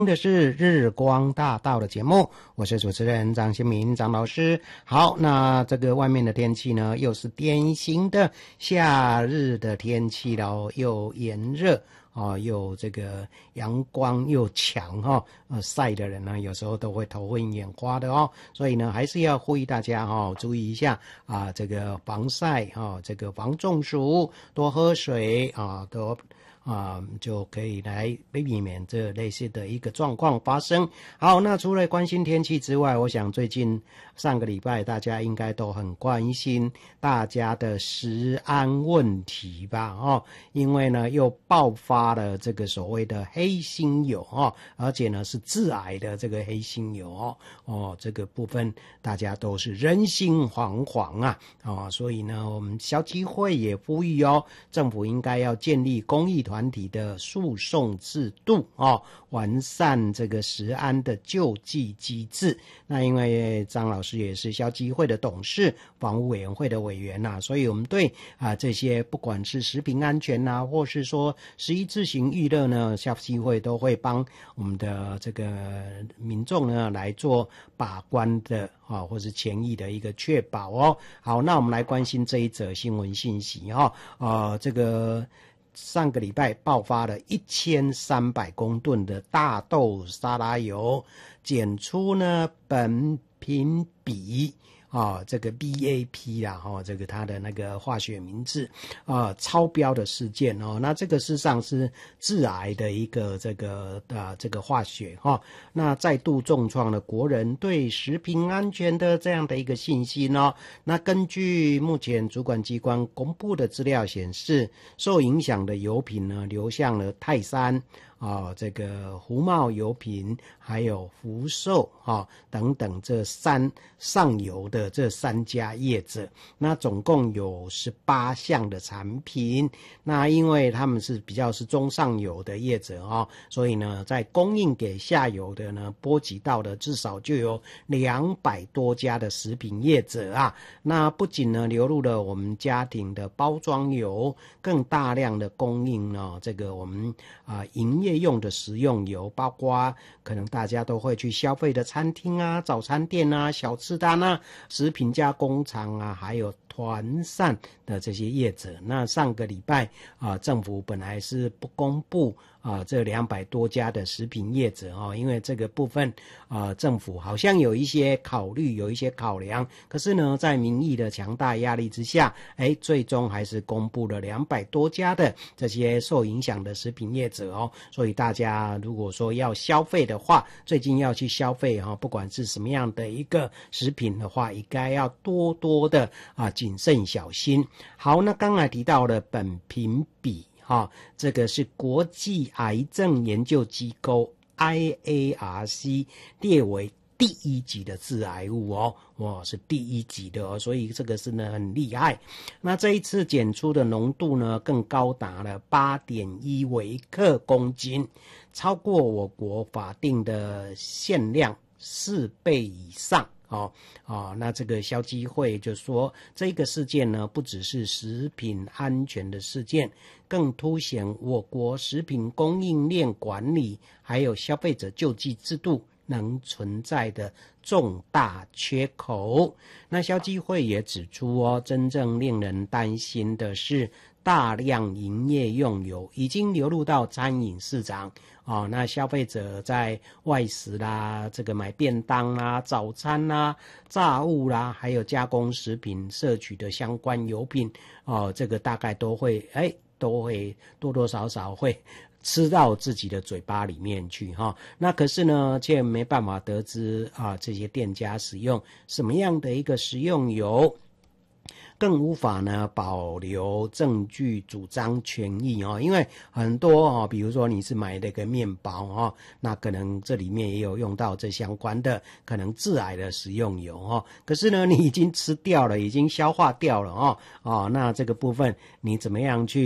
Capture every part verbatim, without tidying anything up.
的是日光大道的节目，我是主持人张新民张老师。好，那这个外面的天气呢，又是典型的夏日的天气了，又炎热啊、哦，又这个阳光又强哈、哦，呃，晒的人呢，有时候都会头昏眼花的哦。所以呢，还是要呼吁大家哈、哦，注意一下啊，这个防晒啊，这个防中暑，多喝水啊，多。啊，就可以来避免这类似的一个状况发生。好，那除了关心天气之外，我想最近上个礼拜大家应该都很关心大家的食安问题吧？哦，因为呢又爆发了这个所谓的黑心油哦，而且呢是致癌的这个黑心油哦，哦这个部分大家都是人心惶惶啊！哦，所以呢我们消基会也呼吁哦，政府应该要建立公益团体的诉讼制度哦，完善这个食安的救济机制。那因为张老师也是消基会的董事、房屋委员会的委员呐、啊，所以我们对啊、呃、这些不管是食品安全呐、啊，或是说食衣住行娱乐呢，消基会都会帮我们的这个民众呢来做把关的啊，或是权益的一个确保哦。好，那我们来关心这一则新闻信息哈、哦，呃，这个。上个礼拜爆发了一千三百公吨的大豆沙拉油，检出呢苯丙芘啊，这个 B A P 啊，哈、哦，这个它的那个化学名字啊，超标的事件哦。那这个事实上是致癌的一个这个啊这个化学哈、哦，那再度重创了国人对食品安全的这样的一个信心哦。那根据目前主管机关公布的资料显示，受影响的油品呢流向了泰山。啊、哦，这个胡茂油品还有福寿啊、哦、等等这三上游的这三家业者，那总共有十八项的产品。那因为他们是比较是中上游的业者哦，所以呢，在供应给下游的呢，波及到的至少就有两百多家的食品业者啊。那不仅呢流入了我们家庭的包装油，更大量的供应呢，这个我们啊营业用的食用油，包括可能大家都会去消费的餐厅啊、早餐店啊、小吃摊啊、食品加工厂啊，还有团膳的这些业者。那上个礼拜啊，政府本来是不公布啊这两百多家的食品业者哦，因为这个部分啊，政府好像有一些考虑，有一些考量。可是呢，在民意的强大压力之下，哎，最终还是公布了两百多家的这些受影响的食品业者哦。所以大家如果说要消费的话，最近要去消费哈、哦，不管是什么样的一个食品的话，应该要多多的啊谨慎小心。好，那刚才提到了苯丙芘哈，这个是国际癌症研究机构 I A R C 列为第一级的致癌物哦，哇，是第一级的哦，所以这个是呢很厉害。那这一次检出的浓度呢，更高达了 八点一 微克公斤，超过我国法定的限量四倍以上。哦哦，那这个消基会就说，这个事件呢，不只是食品安全的事件，更凸显我国食品供应链管理还有消费者救济制度能存在的重大缺口。那消基会也指出哦，真正令人担心的是，大量营业用油已经流入到餐饮市场哦，那消费者在外食啦、这个买便当啦、早餐啦、炸物啦，还有加工食品摄取的相关油品哦，这个大概都会哎都会多多少少会吃到自己的嘴巴里面去哈、哦。那可是呢，却没办法得知啊这些店家使用什么样的一个食用油。更无法呢保留证据主张权益哦，因为很多哦，比如说你是买那个面包哦，那可能这里面也有用到这相关的可能致癌的食用油哦，可是呢你已经吃掉了，已经消化掉了哦哦，那这个部分你怎么样去啊、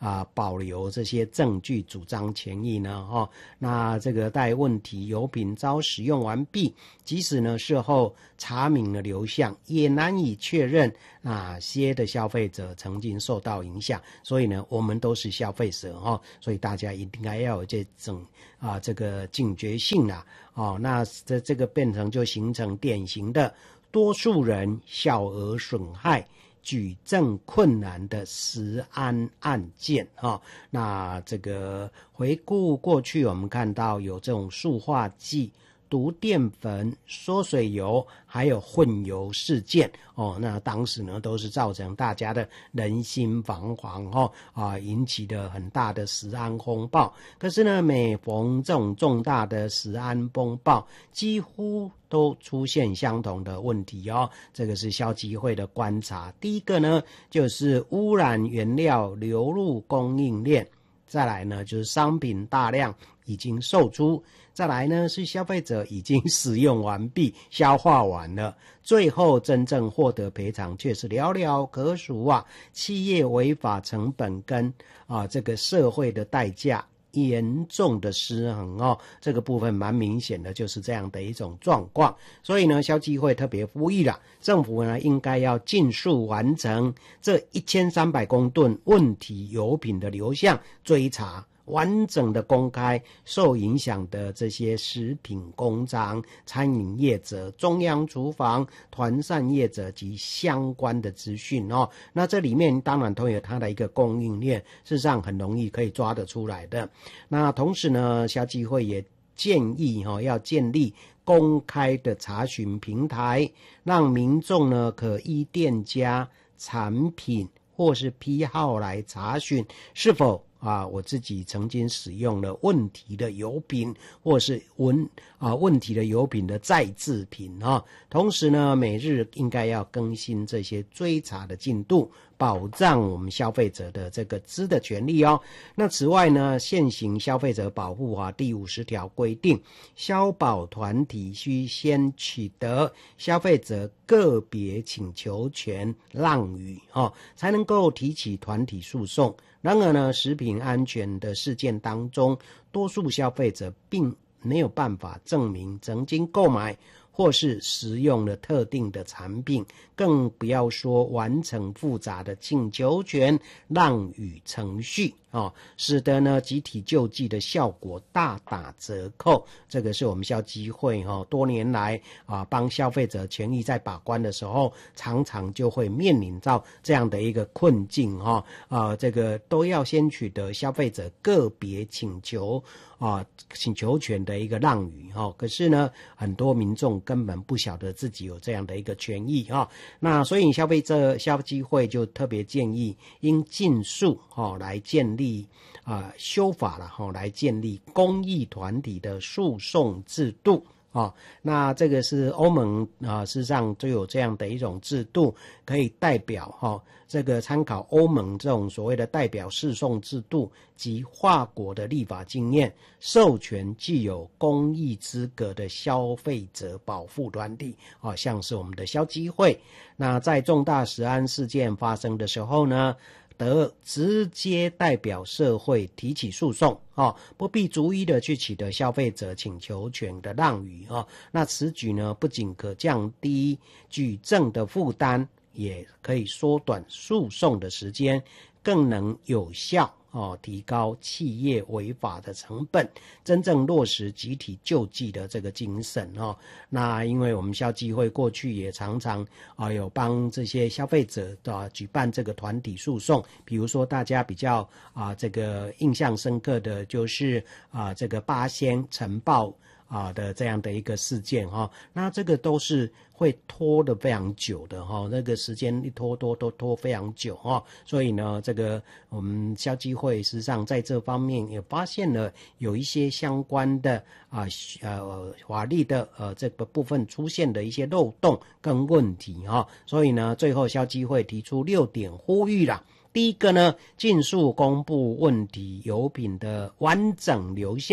啊保留这些证据主张权益呢？哦，那这个待问题油品遭使用完毕，即使呢事后查明了流向，也难以确认哪些的消费者曾经受到影响。所以呢，我们都是消费者哦，所以大家应该要有这种啊这个警觉性啊。哦，那这这个变成就形成典型的多数人小额损害举证困难的食安案件啊。那这个回顾过去，我们看到有这种塑化剂、毒淀粉、缩水油还有混油事件哦，那当时呢都是造成大家的人心惶惶哦啊，引起的很大的食安风暴。可是呢，每逢这种重大的食安风暴，几乎都出现相同的问题哦。这个是消基会的观察。第一个呢，就是污染原料流入供应链。再来呢，就是商品大量已经售出，再来呢是消费者已经使用完毕、消化完了，最后真正获得赔偿却是寥寥可数啊！企业违法成本跟啊这个社会的代价严重的失衡哦，这个部分蛮明显的，就是这样的一种状况。所以呢，消基会特别呼吁了，政府呢应该要尽速完成这一千三百公吨问题油品的流向追查，完整的公开受影响的这些食品工厂、餐饮业者、中央厨房、团膳业者及相关的资讯哦。那这里面当然都有它的一个供应链，事实上很容易可以抓得出来的。那同时呢，消基会也建议哦，要建立公开的查询平台，让民众呢可依店家、产品或是批号来查询是否啊，我自己曾经使用了问题的油品，或是问啊问题的油品的再制品啊。同时呢，每日应该要更新这些追查的进度，保障我们消费者的这个知的权利哦。那此外呢，现行消费者保护法第五十条规定，消保团体需先取得消费者个别请求权让与哦，才能够提起团体诉讼。然而呢，食品安全的事件当中，多数消费者并没有办法证明曾经购买或是食用了特定的产品，更不要说完成复杂的请求权让与程序哦，使得呢集体救济的效果大打折扣。这个是我们消基会哦多年来啊帮消费者权益在把关的时候，常常就会面临到这样的一个困境哈啊，这个都要先取得消费者个别请求啊请求权的一个让与哈、哦，可是呢，很多民众根本不晓得自己有这样的一个权益哈、哦。那所以消费者消基会就特别建议，应尽速哈、哦、来建立啊、呃、修法了哈、哦，来建立公益团体的诉讼制度。哦，那这个是欧盟啊，事实上就有这样的一种制度，可以代表哈、哦，这个参考欧盟这种所谓的代表诉讼制度及法国的立法经验，授权具有公益资格的消费者保护团体，哦，像是我们的消基会。那在重大食安事件发生的时候呢，得直接代表社会提起诉讼哦，不必逐一的去取得消费者请求权的让与哦。那此举呢，不仅可降低举证的负担，也可以缩短诉讼的时间，更能有效哦，提高企业违法的成本，真正落实集体救济的这个精神哦。那因为我们消基会过去也常常啊有帮这些消费者啊举办这个团体诉讼，比如说大家比较啊这个印象深刻的就是啊这个八仙尘爆啊的这样的一个事件哈、哦，那这个都是会拖得非常久的哈、哦，那个时间一拖拖拖拖非常久哈、哦，所以呢，这个我们消基会实际上在这方面也发现了有一些相关的啊呃法律的呃这个部分出现的一些漏洞跟问题哈、哦，所以呢，最后消基会提出六点呼吁啦。第一个呢，尽速公布问题油品的完整流向。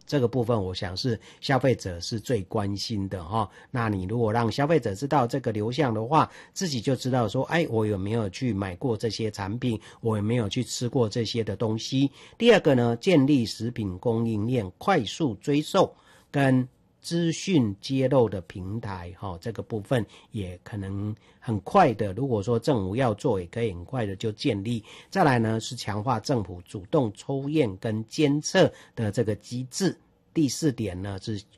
这个部分我想是消费者是最关心的哈。那你如果让消费者知道这个流向的话，自己就知道说，哎，我有没有去买过这些产品，我有没有去吃过这些的东西。第二个呢，建立食品供应链快速追溯跟资讯揭露的平台，哦，这个部分也可能很快的，如果说政府要做，也可以很快的就建立。再来呢，是强化政府主动抽验跟监测的这个机制。第四点呢，是